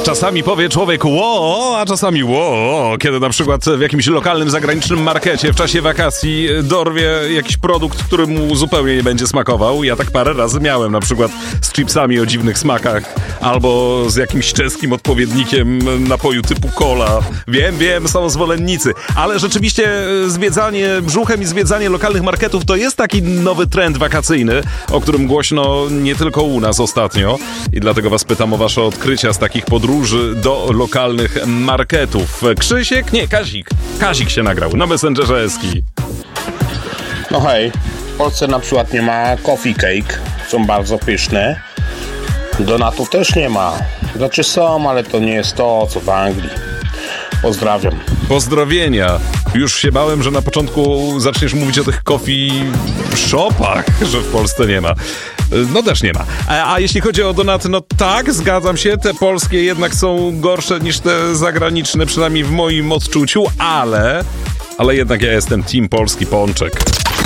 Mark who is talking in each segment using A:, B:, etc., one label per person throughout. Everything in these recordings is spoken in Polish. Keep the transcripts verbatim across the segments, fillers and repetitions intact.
A: Czasami powie człowiek ło, a czasami ło, kiedy na przykład w jakimś lokalnym, zagranicznym markecie w czasie wakacji dorwie jakiś produkt, który mu zupełnie nie będzie smakował. Ja tak parę razy miałem, na przykład z chipsami o dziwnych smakach, albo z jakimś czeskim odpowiednikiem napoju typu cola. Wiem, wiem, są zwolennicy, ale rzeczywiście zwiedzanie brzuchem i zwiedzanie lokalnych marketów to jest taki nowy trend wakacyjny, o którym głośno nie tylko u nas ostatnio i dlatego was pytam o wasze odkrycia z takich podróży do lokalnych marketów. Krzysiek? Nie, Kazik. Kazik się nagrał na Messengerze Eski.
B: No hej, w Polsce na przykład nie ma coffee cake, są bardzo pyszne. Donatów też nie ma. Znaczy są, ale to nie jest to, co w Anglii. Pozdrawiam.
A: Pozdrowienia. Już się bałem, że na początku zaczniesz mówić o tych coffee shopach, że w Polsce nie ma. No też nie ma. A, a jeśli chodzi o donaty, no tak, zgadzam się, te polskie jednak są gorsze niż te zagraniczne, przynajmniej w moim odczuciu, ale, ale jednak ja jestem team polski pączek.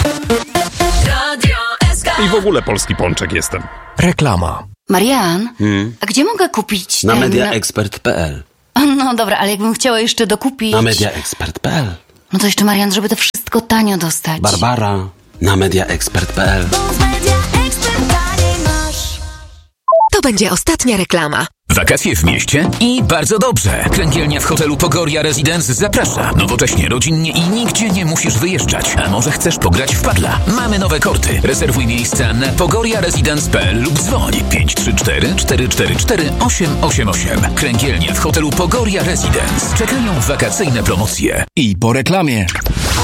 A: I w ogóle polski pączek jestem.
C: Reklama.
D: Marian,
E: Hmm?
D: a gdzie mogę kupić
E: Na
D: ten...
E: mediaexpert kropka p l.
D: No dobra, ale jakbym chciała jeszcze dokupić...
E: Na mediaexpert kropka p l.
D: No to jeszcze, Marian, żeby to wszystko tanio dostać.
E: Barbara. Na mediaexpert kropka p l.
C: To będzie ostatnia reklama.
F: Wakacje w mieście i bardzo dobrze. Kręgielnia w hotelu Pogoria Residence zaprasza. Nowocześnie, rodzinnie i nigdzie nie musisz wyjeżdżać. A może chcesz pograć w padla? Mamy nowe korty. Rezerwuj miejsca na pogoria residence kropka p l lub dzwoń pięć trzy cztery cztery cztery cztery osiem osiem osiem. Kręgielnia w hotelu Pogoria Residence. Czekają wakacyjne promocje.
G: I po reklamie.